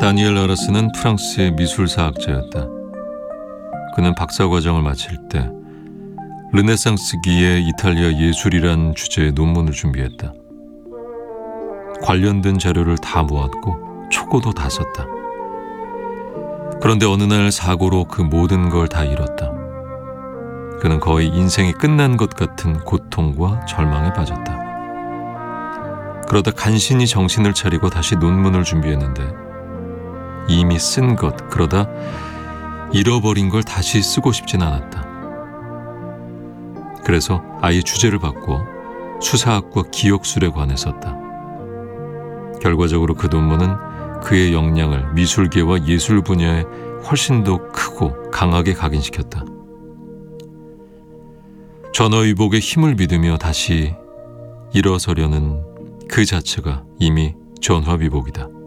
다니엘 아라스는 프랑스의 미술사학자였다. 그는 박사과정을 마칠 때 르네상스기의 이탈리아 예술이란 주제의 논문을 준비했다. 관련된 자료를 다 모았고 초고도 다 썼다. 그런데 어느 날 사고로 그 모든 걸 다 잃었다. 그는 거의 인생이 끝난 것 같은 고통과 절망에 빠졌다. 그러다 간신히 정신을 차리고 다시 논문을 준비했는데 이미 쓴 것, 그러다 잃어버린 걸 다시 쓰고 싶진 않았다. 그래서 아예 주제를 바꿔 수사학과 기억술에 관해 썼다. 결과적으로 그 논문은 그의 역량을 미술계와 예술 분야에 훨씬 더 크고 강하게 각인시켰다. 전어위복의 힘을 믿으며 다시 일어서려는 그 자체가 이미 전화위복이다.